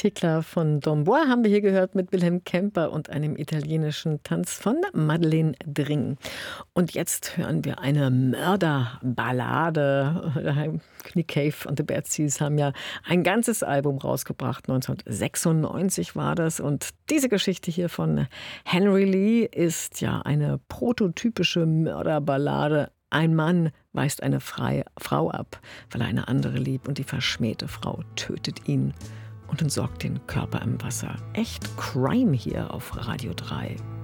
Thekla von Dombois haben wir hier gehört mit Wilhelm Kemper und einem italienischen Tanz von Madeleine Dring. Und jetzt hören wir eine Mörderballade. Nick Cave und The Bad Seeds haben ja ein ganzes Album rausgebracht. 1996 war das. Und diese Geschichte hier von Henry Lee ist ja eine prototypische Mörderballade. Ein Mann weist eine Frau ab, weil er eine andere liebt, und die verschmähte Frau tötet ihn und entsorgt den Körper im Wasser. Echt Crime hier auf Radio 3.